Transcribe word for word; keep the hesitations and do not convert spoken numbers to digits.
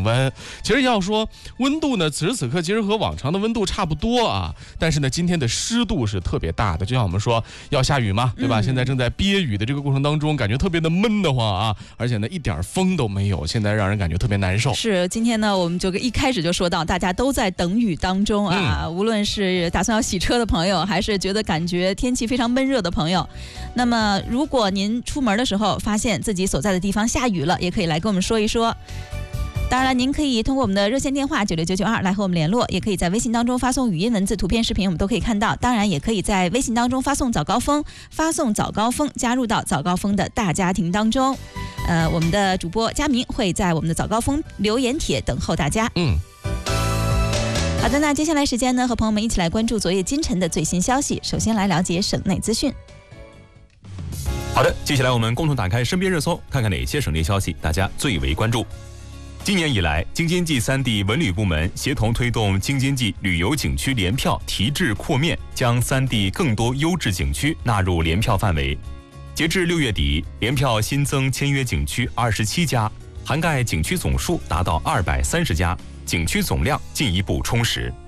温。其实要说温度呢，此时此刻其实和往常的温度差不多啊，但是呢，今天的湿度是特别大的，就像我们说要下雨嘛，对吧？嗯、现在正在憋雨的这个过程当中，感觉特别的闷得慌啊，而且呢，一点风都没有，现在让人感觉特别难受。 是，今天呢，我们就一开始就说到，大家都在等雨当中啊，嗯、无论是打算要洗车的朋友，还是觉得感觉天气非常闷热的朋友，那么如果您出门的时候发现自己所在的地方下雨了，也可以来跟我们说一说。当然了，您可以通过我们的热线电话九六九九二来和我们联络，也可以在微信当中发送语音、文字、图片、视频，我们都可以看到。当然，也可以在微信当中发送早高峰，发送早高峰，加入到早高峰的大家庭当中。呃，我们的主播佳明会在我们的早高峰留言帖等候大家。 嗯。 好的，那接下来时间呢，和朋友们一起来关注昨夜今晨的最新消息。首先来了解省内资讯。 好的，接下来我们共同打开身边热搜，看看哪些省内消息大家最为关注。今年以来，京津冀三地文旅部门协同推动京津冀旅游景区联票提质扩面，将三地更多优质景区纳入联票范围。截至六月底，联票新增签约景区二十七家，涵盖景区总数达到二百三十家，景区总量进一步充实。